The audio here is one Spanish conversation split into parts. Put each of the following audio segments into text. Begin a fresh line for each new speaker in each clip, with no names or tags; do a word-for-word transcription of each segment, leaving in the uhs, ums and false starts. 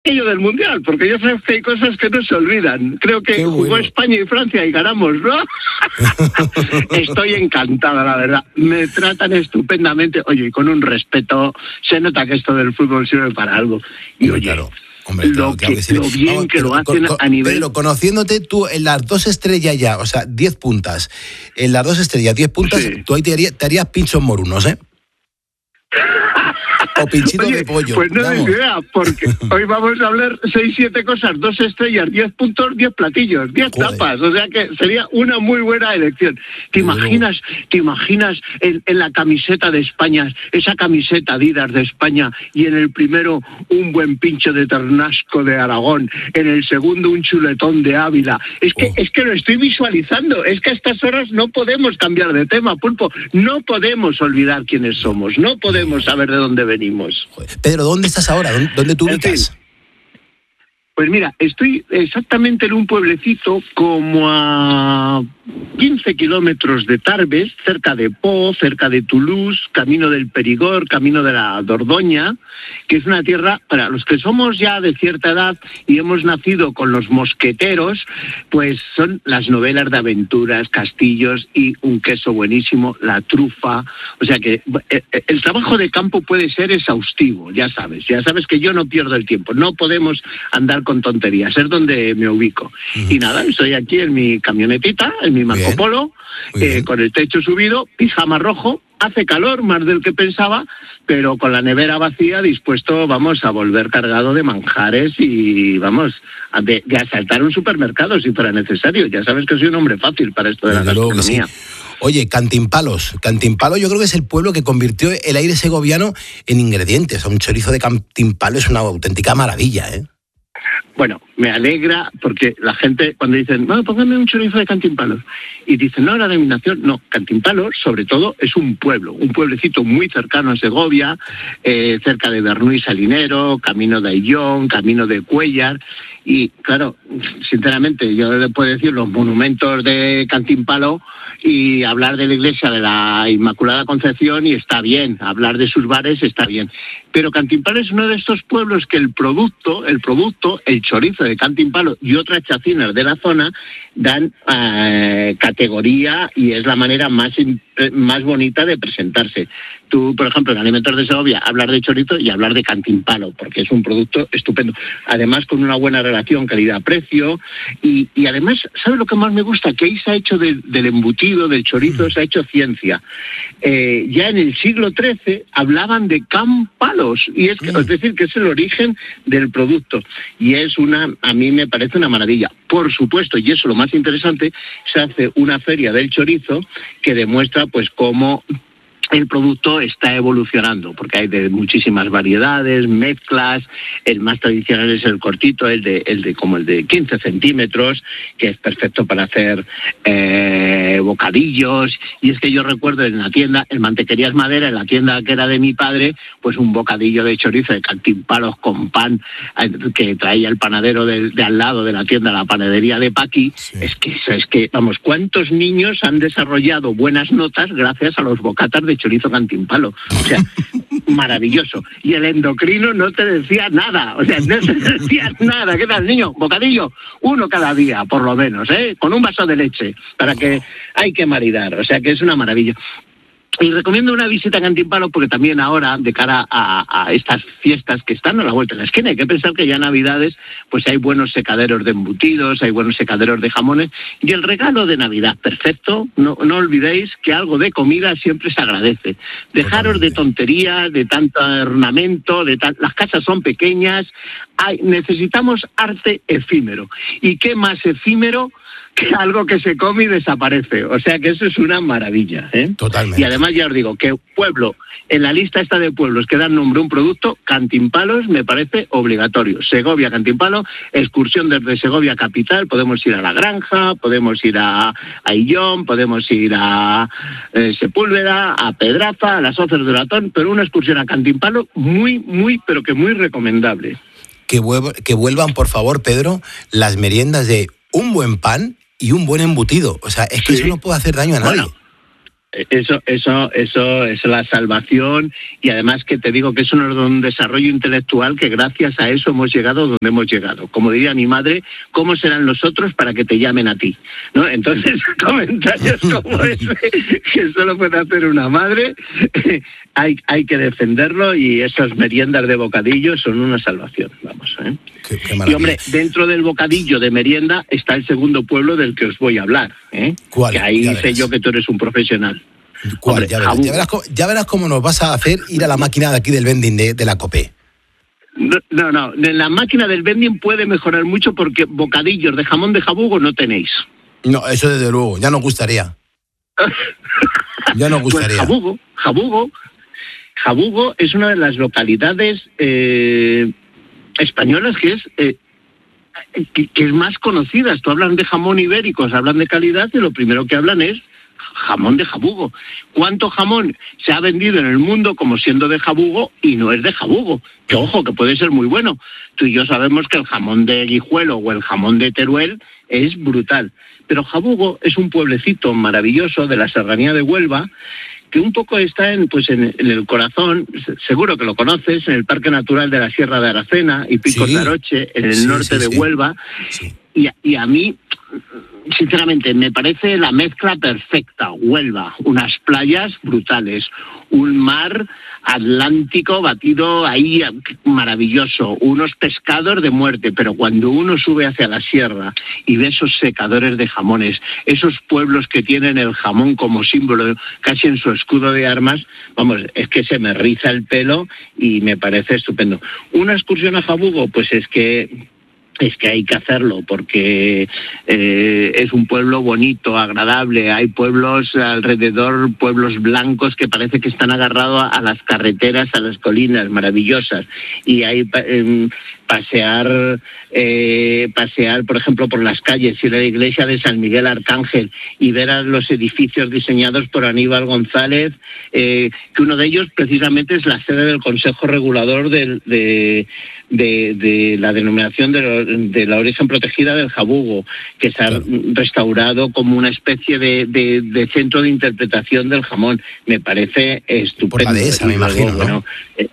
Ello del Mundial, porque ya sabes que hay cosas que no se olvidan. Creo que
Qué
jugó
bueno.
España y Francia y ganamos, ¿no? Estoy encantada, la verdad. Me tratan estupendamente. Oye, y con un respeto, se nota que esto del fútbol sirve para algo. Y
Hombre,
oye,
claro, hombre,
lo,
claro,
que,
claro que sí.
lo bien
Vamos,
que
pero,
lo hacen
con,
a nivel...
Pedro, conociéndote tú en las dos estrellas ya, o sea, diez puntas, en las dos estrellas, diez puntas,
Sí.
tú ahí te harías, te harías pinchos morunos, ¿eh? O pinchitos
Oye,
de pollo.
pues no
Vamos.
es idea, porque hoy vamos a hablar seis, siete cosas, dos estrellas, diez puntos, diez platillos, diez
Joder.
tapas, o sea que sería una muy buena elección. ¿Te
Desde
imaginas, te imaginas en, en la camiseta de España, esa camiseta Adidas de España, y en el primero un buen pincho de ternasco de Aragón, en el segundo un chuletón de Ávila? Es que,
Oh.
es que lo estoy visualizando, es que a estas horas no podemos cambiar de tema, Pulpo, no podemos olvidar quiénes somos, no podemos saber de dónde venimos.
Joder. Pedro, ¿dónde estás ahora? ¿Dónde, dónde te
En
ubicas?
fin. Pues mira, estoy exactamente en un pueblecito como a quince kilómetros de Tarbes, cerca de Po, cerca de Toulouse, camino del Perigord, camino de la Dordoña, que es una tierra, para los que somos ya de cierta edad y hemos nacido con los mosqueteros, pues son las novelas de aventuras, castillos y un queso buenísimo, la trufa. O sea que eh, el trabajo de campo puede ser exhaustivo, ya sabes, ya sabes que yo no pierdo el tiempo, no podemos andar con tonterías, es donde me ubico. Uh-huh. Y nada, estoy aquí en mi camionetita, en mi Marco Polo, eh, con el techo subido, pijama rojo, hace calor más del que pensaba, pero con la nevera vacía, dispuesto, vamos, a volver cargado de manjares y, vamos, de, de asaltar un supermercado si fuera necesario. Ya sabes que soy un hombre fácil para esto de la gastronomía.
Sí. Oye, Cantimpalos. Cantimpalos yo creo que es el pueblo que convirtió el aire segoviano en ingredientes. Un chorizo de Cantimpalo es una auténtica maravilla, ¿eh?
Bueno, me alegra porque la gente cuando dicen, no, póngame un chorizo de Cantimpalos, y dicen, no, la denominación, no, Cantimpalos sobre todo es un pueblo, un pueblecito muy cercano a Segovia, eh, cerca de Bernuy Salinero, camino de Ayllón, camino de Cuéllar, y claro, sinceramente, yo le puedo decir los monumentos de Cantimpalo y hablar de la iglesia de la Inmaculada Concepción y está bien, hablar de sus bares está bien, pero Cantimpalo es uno de estos pueblos que el producto, el producto, el chorizo de Cantimpalo y otras chacinas de la zona dan eh, categoría y es la manera más, más bonita de presentarse. Tú, por ejemplo, en Alimentos de Segovia, hablar de chorizo y hablar de Cantimpalo, porque es un producto estupendo. Además, con una buena relación calidad-precio y, y además, ¿sabes lo que más me gusta? Que ahí se ha hecho de, del embutido, del chorizo, se ha hecho ciencia. Eh, ya en el siglo trece hablaban de campalos, y es, que, es decir, que es el origen del producto. Y es una, a mí me parece una maravilla. Por supuesto, y eso es lo más interesante, se hace una feria del chorizo que demuestra pues cómo el producto está evolucionando, porque hay de muchísimas variedades, mezclas. El más tradicional es el cortito, el de, el de como el de quince centímetros, que es perfecto para hacer eh, bocadillos. Y es que yo recuerdo en la tienda, en Mantequerías Madera, en la tienda que era de mi padre, pues un bocadillo de chorizo de Cantimpalos con pan que traía el panadero de, de al lado de la tienda, la panadería de Paqui. Sí. Es que es que, vamos, ¿cuántos niños han desarrollado buenas notas gracias a los bocatas de chorizo Cantimpalo? O sea, maravilloso. Y el endocrino no te decía nada, o sea, no te decía nada. ¿Qué tal, niño? Bocadillo, uno cada día, por lo menos, ¿eh? Con un vaso de leche, para que hay que maridar, o sea, que es una maravilla. Y recomiendo una visita a Cantimpalo porque también ahora, de cara a, a estas fiestas que están a la vuelta de la esquina, hay que pensar que ya en Navidades pues hay buenos secaderos de embutidos, hay buenos secaderos de jamones, y el regalo de Navidad, perfecto, no, no olvidéis que algo de comida siempre se agradece. Dejaros de tonterías, de tanto ornamento, de tan... las casas son pequeñas, hay... necesitamos arte efímero. ¿Y qué más efímero que algo que se come y desaparece? O sea que eso es una maravilla, ¿eh?
Totalmente.
Y además ya os digo que pueblo, en la lista esta de pueblos que dan nombre a un producto, Cantimpalos me parece obligatorio. Segovia, Cantimpalo, excursión desde Segovia capital, podemos ir a La Granja, podemos ir a Ayllón, podemos ir a eh, Sepúlveda, a Pedraza, a las Hoces de Latón, pero una excursión a Cantimpalo muy, muy, pero que muy recomendable.
Que, vuelv- que vuelvan, por favor, Pedro, las meriendas de un buen pan y un buen embutido. O sea, es que sí. Eso no puede hacer daño a nadie.
Bueno, Eso, eso, eso es la salvación, y además que te digo que es un desarrollo intelectual que gracias a eso hemos llegado donde hemos llegado. Como diría mi madre, ¿cómo serán los otros para que te llamen a ti? ¿No? Entonces, comentarios como ese, que solo puede hacer una madre, hay, hay que defenderlo, y esas meriendas de bocadillo son una salvación, vamos, ¿eh?
Qué, qué
y hombre, dentro del bocadillo de merienda está el segundo pueblo del que os voy a hablar, ¿eh?
¿Cuál?
Que ahí
Ya
sé
verás.
yo que tú eres un profesional.
¿Cuál?
Hombre,
Ya, verás, ya, verás, cómo- ya verás cómo nos vas a hacer ir a la máquina de aquí del vending de, de la COPE.
No, no, no, en la máquina del vending puede mejorar mucho porque bocadillos de jamón de jabugo no tenéis.
No, eso desde luego, ya nos gustaría. Ya nos gustaría.
Pues Jabugo, Jabugo, Jabugo es una de las localidades eh, españolas que es eh, que, que es más conocidas. Tú hablan de jamón ibéricos, hablan de calidad, y lo primero que hablan es jamón de Jabugo. ¿Cuánto jamón se ha vendido en el mundo como siendo de Jabugo y no es de Jabugo? Que ojo, que puede ser muy bueno. Tú y yo sabemos que el jamón de Guijuelo o el jamón de Teruel es brutal. Pero Jabugo es un pueblecito maravilloso de la serranía de Huelva, que un poco está en, pues en, en el corazón, seguro que lo conoces, en el Parque Natural de la Sierra de Aracena y Picos
Sí.
de Aroche, en el
Sí,
norte
sí,
de
sí.
Huelva.
Sí.
Y, y a mí, sinceramente, me parece la mezcla perfecta. Huelva, unas playas brutales, un mar Atlántico batido ahí maravilloso, unos pescados de muerte, pero cuando uno sube hacia la sierra y ve esos secadores de jamones, esos pueblos que tienen el jamón como símbolo casi en su escudo de armas, vamos, es que se me riza el pelo y me parece estupendo. Una excursión a Jabugo, pues es que es que hay que hacerlo, porque eh, es un pueblo bonito, agradable. Hay pueblos alrededor, pueblos blancos que parece que están agarrados a, a las carreteras, a las colinas maravillosas. Y hay eh, pasear, eh, pasear, por ejemplo, por las calles, ir a la iglesia de San Miguel Arcángel y ver a los edificios diseñados por Aníbal González, eh, que uno de ellos precisamente es la sede del Consejo Regulador del, de, de, de la denominación de, lo, de la origen protegida del Jabugo, que se ha claro. restaurado como una especie de, de, de centro de interpretación del jamón. Me parece estupendo.
Por la dehesa, me imagino, ¿no?
Bueno, eh,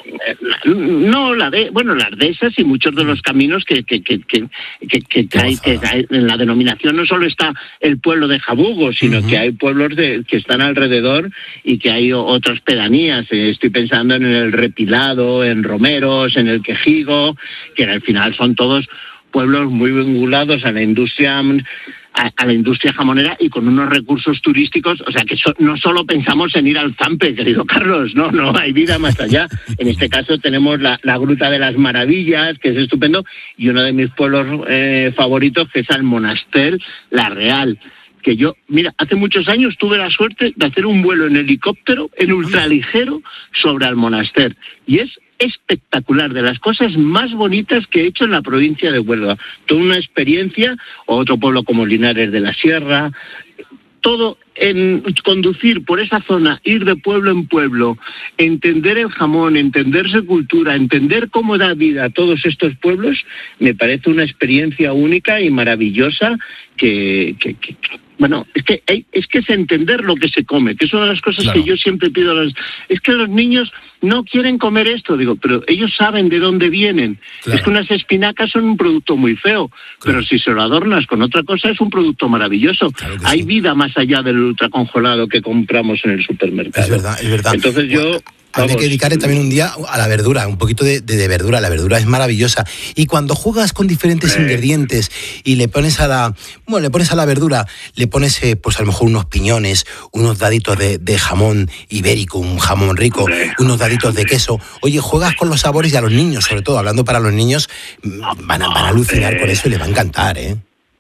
no, la de, bueno, las dehesas y muchos de los caminos que que que que, que, que, trae, que trae, en la denominación no solo está el pueblo de Jabugo, sino uh-huh. que hay pueblos de, que están alrededor y que hay otras pedanías. Estoy pensando en el Repilado, en Romeros, en el Quejigo, que al final son todos pueblos muy vinculados a la industria A, a la industria jamonera y con unos recursos turísticos, o sea que so, no solo pensamos en ir al Zampe, querido Carlos, no, no, hay vida más allá. En este caso tenemos la, la Gruta de las Maravillas, que es estupendo, y uno de mis pueblos eh, favoritos, que es el Monaster La Real, que yo, mira, hace muchos años tuve la suerte de hacer un vuelo en helicóptero, en ultraligero, sobre Almonaster, y es espectacular, de las cosas más bonitas que he hecho en la provincia de Huelva. Toda una experiencia, otro pueblo como Linares de la Sierra, todo en conducir por esa zona, ir de pueblo en pueblo, entender el jamón, entender su cultura, entender cómo da vida a todos estos pueblos, me parece una experiencia única y maravillosa que, que, que, que bueno, es que hay, es que es entender lo que se come, que es una de las cosas claro. que yo siempre pido a los, es que los niños no quieren comer esto, digo, pero ellos saben de dónde vienen. Claro. Es que unas espinacas son un producto muy feo, claro. pero si se lo adornas con otra cosa es un producto maravilloso. Claro hay sí. vida más allá del ultracongelado que compramos en el supermercado.
Es verdad, es verdad.
Entonces yo...
Hay que dedicarle también un día a la verdura, un poquito de, de, de verdura. La verdura es maravillosa. Y cuando juegas con diferentes eh. ingredientes y le pones a la, bueno, le pones a la verdura, le pones, eh, pues a lo mejor unos piñones, unos daditos de, de jamón ibérico, un jamón rico, eh. unos daditos de queso. Oye, juegas con los sabores y a los niños, sobre todo, hablando para los niños, van a, van a alucinar eh. con eso y les va a encantar, ¿eh?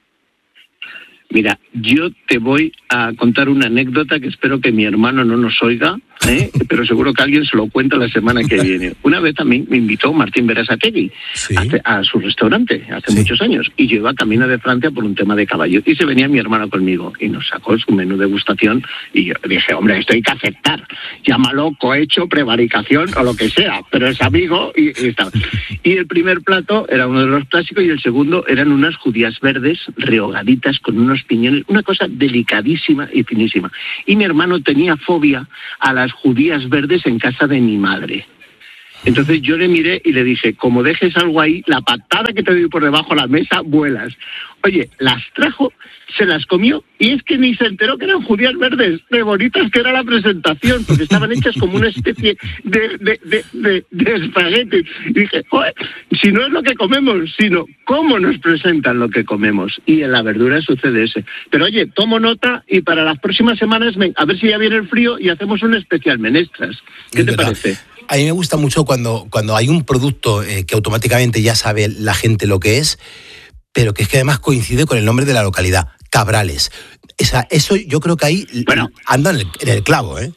Mira, yo te voy a contar una anécdota que espero que mi hermano no nos oiga, ¿eh? pero seguro que alguien se lo cuenta la semana que viene. Una vez a mí me invitó Martín Berasategui ¿Sí? a, a su restaurante hace sí. muchos años y yo iba camino de Francia por un tema de caballo y se venía mi hermano conmigo y nos sacó su menú de degustación y yo dije, hombre, esto hay que aceptar, llámalo cohecho, prevaricación o lo que sea, pero es amigo y, y está. Y el primer plato era uno de los clásicos y el segundo eran unas judías verdes rehogaditas con unos piñones, una cosa delicadísima y finísima. Y mi hermano tenía fobia a las judías verdes en casa de mi madre. Entonces yo le miré y le dije, como dejes algo ahí, la patada que te doy por debajo de la mesa, vuelas. Oye, las trajo, se las comió y es que ni se enteró que eran judías verdes, de bonitas que era la presentación, porque estaban hechas como una especie de, de, de, de, de espagueti. Y dije, joder, si no es lo que comemos, sino cómo nos presentan lo que comemos. Y en la verdura sucede ese. Pero oye, tomo nota y para las próximas semanas, a ver si ya viene el frío y hacemos un especial menestras. ¿Qué te parece?
A mí me gusta mucho cuando, cuando hay un producto eh, que automáticamente ya sabe la gente lo que es, pero que es que además coincide con el nombre de la localidad, Cabrales. Esa, eso yo creo que ahí bueno, anda en el, en el clavo, ¿eh?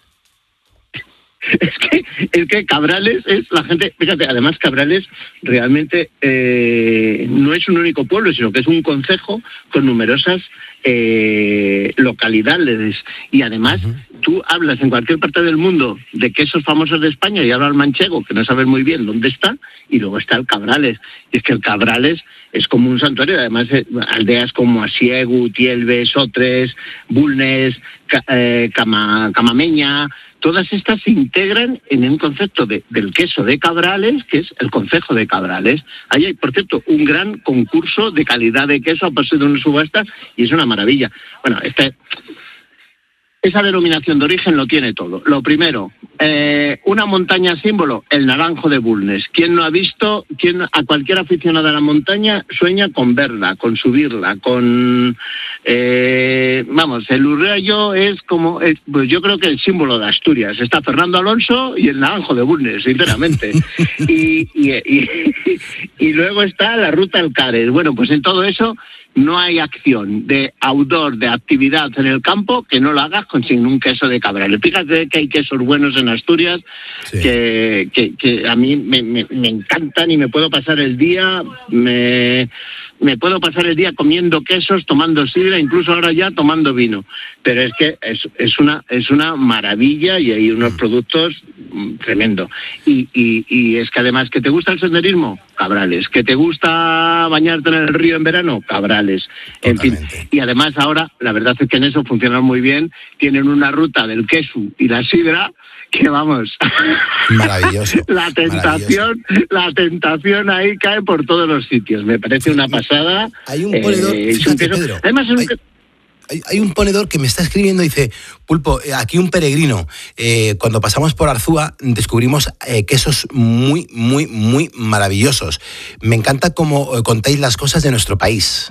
Es que, es que Cabrales es la gente, fíjate, además Cabrales realmente eh, no es un único pueblo, sino que es un concejo con numerosas eh, localidades. Y además, uh-huh. tú hablas en cualquier parte del mundo de quesos famosos de España y habla el manchego, que no sabes muy bien dónde está, y luego está el Cabrales. Y es que el Cabrales es como un santuario, además eh, aldeas como Asiegu, Tielve, Sotres, Bulnes, Ca, eh, Cama, Camameña, todas estas se integran en un concepto de, del queso de Cabrales, que es el concejo de Cabrales. Ahí hay, por cierto, un gran concurso de calidad de queso a partir de una subasta y es una maravilla. Bueno, este... Esa denominación de origen lo tiene todo. Lo primero, eh, una montaña símbolo, el Naranjo de Bulnes. ¿Quién no ha visto, quién, a cualquier aficionado a la montaña sueña con verla, con subirla, con... Eh, vamos, el Urriallo es como, es, pues yo creo que el símbolo de Asturias. Está Fernando Alonso y el Naranjo de Bulnes, sinceramente. y, y, y, y luego está la Ruta Alcares. Bueno, pues en todo eso... no hay acción de outdoor, de actividad en el campo, que no lo hagas con sin un queso de Cabrales. Fíjate que hay quesos buenos en Asturias, sí. que, que, que a mí me, me, me encantan y me puedo pasar el día, me, me puedo pasar el día comiendo quesos, tomando sidra, incluso ahora ya tomando vino. Pero es que es, es una es una maravilla y hay unos productos tremendo. Y, y, y es que además, ¿que te gusta el senderismo? Cabrales. ¿Que te gusta bañarte en el río en verano? Cabrales. En Totalmente. Fin, y además ahora, la verdad es que en eso funcionan muy bien, tienen una ruta del queso y la sidra, que vamos,
maravilloso.
la tentación, maravilloso. la tentación ahí cae por todos los sitios, me parece una pasada.
Hay un ponedor, eh, fíjate, un Pedro, además es un hay... Hay, hay un ponedor que me está escribiendo y dice, Pulpo, aquí un peregrino, eh, cuando pasamos por Arzúa descubrimos eh, quesos muy, muy, muy maravillosos. Me encanta cómo contáis las cosas de nuestro país.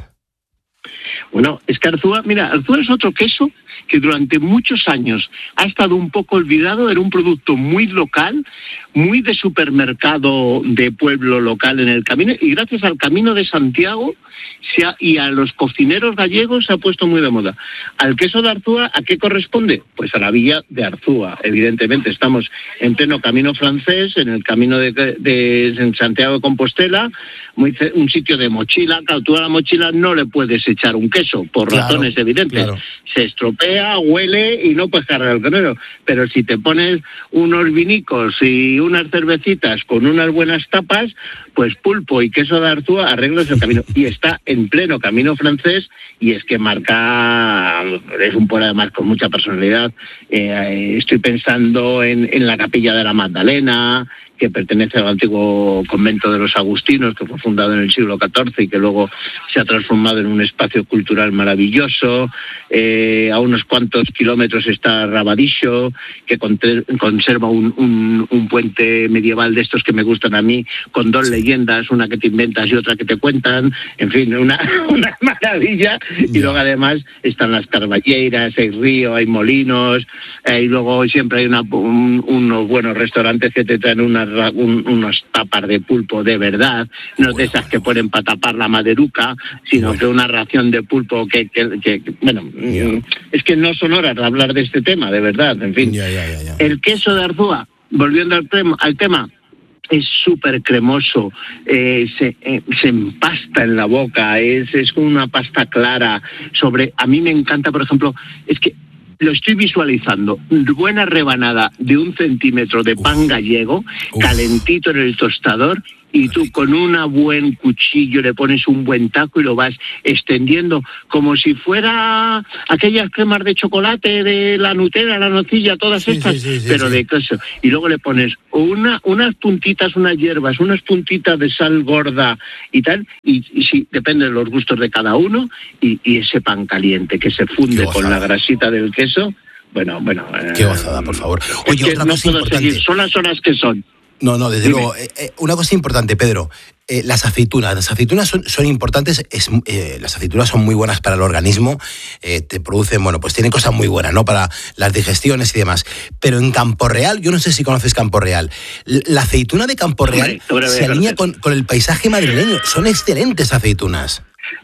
Bueno, es que Arzúa, mira, Arzúa es otro queso que durante muchos años ha estado un poco olvidado, era un producto muy local, muy de supermercado de pueblo local en el camino, y gracias al Camino de Santiago se ha, y a los cocineros gallegos se ha puesto muy de moda. Al queso de Arzúa, ¿a qué corresponde? Pues a la villa de Arzúa, evidentemente. Estamos en pleno camino francés, en el camino de, de, de Santiago de Compostela, muy, un sitio de mochila. Claro, tú a la mochila no le puedes echar un queso, por claro, razones evidentes. Claro. Se estropea, huele y no puedes cargar el granero. Pero si te pones unos vinicos y unas cervecitas con unas buenas tapas, pues pulpo y queso de Arzúa arreglas el camino. Y está en pleno camino francés y es que marca, es un pueblo además con mucha personalidad. Eh, estoy pensando en, en la Capilla de la Magdalena, que pertenece al antiguo convento de los agustinos, que fue fundado en el siglo catorce y que luego se ha transformado en un espacio cultural maravilloso. Eh, a unos cuantos kilómetros está Rabadillo, que conserva un, un, un puente medieval de estos que me gustan a mí, con dos leyendas, una que te inventas y otra que te cuentan. En fin, una, una maravilla. Y luego además están las carballeiras, hay río, hay molinos, eh, y luego siempre hay una, un, unos buenos restaurantes que te traen una Un, unos tapas de pulpo de verdad, no bueno, de esas que ponen para tapar la maderuca, sino bueno. que una ración de pulpo que, que, que, que bueno, yeah. es que no son horas de hablar de este tema, de verdad, en fin.
Yeah, yeah, yeah, yeah.
El queso de Arzúa, volviendo al tema, al tema es súper cremoso, eh, se, eh, se empasta en la boca, es, es una pasta clara. Sobre, a mí me encanta, por ejemplo, es que lo estoy visualizando, buena rebanada de un centímetro de pan Uf. gallego, Uf. calentito en el tostador, y tú con un buen cuchillo le pones un buen taco y lo vas extendiendo como si fuera aquellas cremas de chocolate de la Nutella, la nocilla, todas
sí,
estas,
sí, sí, sí,
pero
sí.
de queso. Y luego le pones una, unas puntitas, unas hierbas, unas puntitas de sal gorda y tal, y, y sí, depende de los gustos de cada uno, y, y ese pan caliente que se funde con la grasita del queso. Bueno, bueno.
Qué gozada, por favor. Oye,
es que
otra
no
cosa
puedo
importante.
seguir, son las horas que son.
No, no, desde
Dime.
luego. Eh, eh, una cosa importante, Pedro. Eh, las aceitunas. Las aceitunas son, son importantes. Es, eh, las aceitunas son muy buenas para el organismo. Eh, te producen, bueno, pues tienen cosas muy buenas, ¿no? Para las digestiones y demás. Pero en Campo Real, yo no sé si conoces Campo Real. La aceituna de Campo Real
Hombre,
se alinea con, con el paisaje madrileño. Son excelentes aceitunas.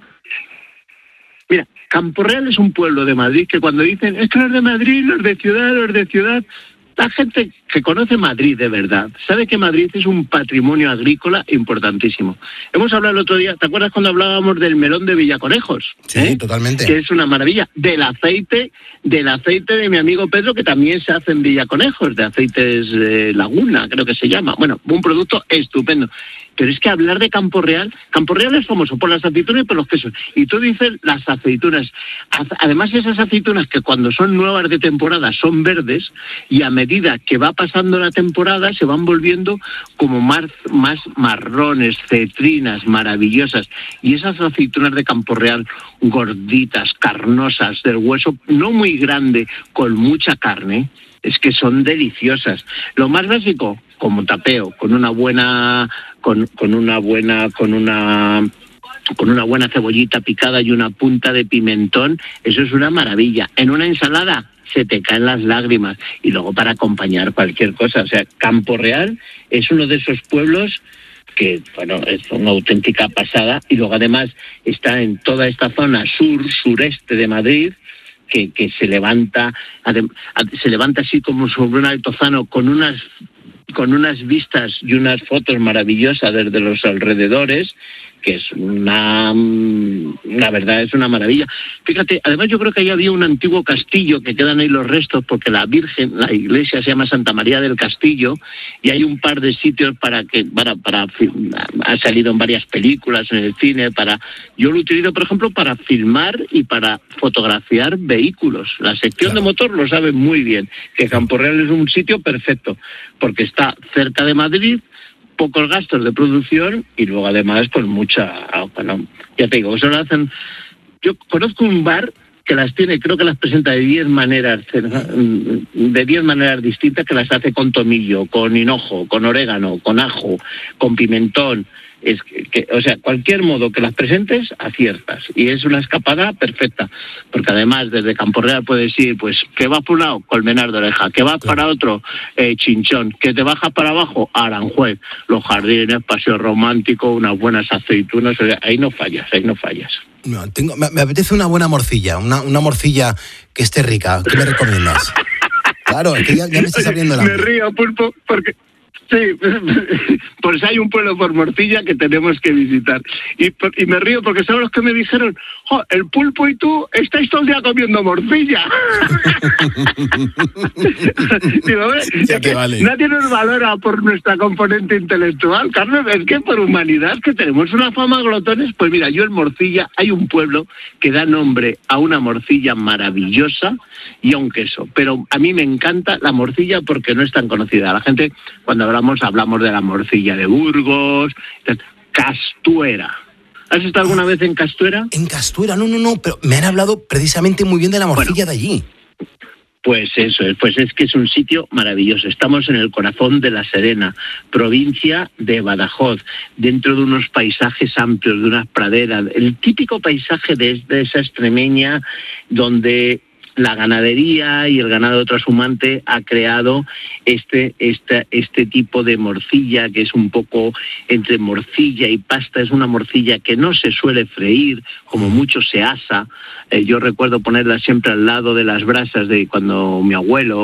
Mira, Campo Real es un pueblo de Madrid que cuando dicen, es que los de Madrid, los de ciudad, los de ciudad, la gente que conoce Madrid de verdad sabe que Madrid es un patrimonio agrícola importantísimo. Hemos hablado el otro día, ¿te acuerdas cuando hablábamos del melón de Villaconejos?
Sí,
¿Eh?
totalmente.
Que es una maravilla. Del aceite, del aceite de mi amigo Pedro, que también se hace en Villaconejos, de aceites eh, Laguna, creo que se llama. Bueno, un producto estupendo. Pero es que hablar de Campo Real, Campo Real es famoso por las aceitunas y por los quesos. Y tú dices las aceitunas. Además, esas aceitunas que cuando son nuevas de temporada son verdes, y a medida que va pasando la temporada se van volviendo como más, más marrones, cetrinas, maravillosas. Y esas aceitunas de Campo Real, gorditas, carnosas, del hueso no muy grande, con mucha carne, es que son deliciosas. Lo más básico, como tapeo, con una buena, con, con una buena, con una, con una buena cebollita picada y una punta de pimentón, eso es una maravilla. En una ensalada se te caen las lágrimas, y luego para acompañar cualquier cosa. O sea, Campo Real es uno de esos pueblos que, bueno, es una auténtica pasada, y luego además está en toda esta zona sur, sureste de Madrid, que, que se levanta, se levanta así como sobre un altozano con unas con unas vistas y unas fotos maravillosas desde los alrededores, que es una, la verdad es una maravilla. Fíjate, además yo creo que ahí había un antiguo castillo, que quedan ahí los restos, porque la Virgen, la iglesia se llama Santa María del Castillo, y hay un par de sitios para que, para, para, ha salido en varias películas, en el cine, para, yo lo utilizo por ejemplo para filmar y para fotografiar vehículos. La sección claro. de motor lo sabe muy bien, que Campo Real es un sitio perfecto, porque está cerca de Madrid, pocos gastos de producción, y luego además con mucha, bueno, ya te digo, eso lo hacen. Yo conozco un bar que las tiene, creo que las presenta de diez maneras, de diez maneras distintas, que las hace con tomillo, con hinojo, con orégano, con ajo, con pimentón. Es que, que, o sea, cualquier modo que las presentes, aciertas. Y es una escapada perfecta. Porque además, desde Campo Real puedes ir, pues, que vas por un lado, Colmenar de Oreja, que vas claro. para otro, eh, Chinchón, que te bajas para abajo, Aranjuez, los jardines, paseo romántico, unas buenas aceitunas. O sea, ahí no fallas, ahí no fallas.
No, tengo, me, me apetece una buena morcilla, una, una morcilla que esté rica. ¿Qué me recomiendas? Claro, es que ya, ya me estás abriendo la.
Me río, Pulpo, porque. Sí, pues hay un pueblo por Morcilla que tenemos que visitar. Y, y me río porque son los que me dijeron, oh, el Pulpo y tú estáis todo el día comiendo morcilla. Digo,
ya te vale.
Nadie nos valora por nuestra componente intelectual, Carmen. Es que por humanidad, que tenemos una fama glotones. Pues mira, yo en Morcilla hay un pueblo que da nombre a una morcilla maravillosa y a un queso. Pero a mí me encanta la morcilla porque no es tan conocida. La gente, cuando hablamos hablamos de la morcilla de Burgos, Castuera. ¿Has estado alguna vez en Castuera?
En Castuera, no, no, no, pero me han hablado precisamente muy bien de la morcilla bueno, de allí.
Pues eso, pues es que es un sitio maravilloso. Estamos en el corazón de La Serena, provincia de Badajoz, dentro de unos paisajes amplios, de unas praderas, el típico paisaje de, de esa extremeña donde la ganadería y el ganado trashumante ha creado este, este, este tipo de morcilla, que es un poco entre morcilla y pasta. Es una morcilla que no se suele freír, como mucho se asa. Eh, yo recuerdo ponerla siempre al lado de las brasas de cuando mi abuelo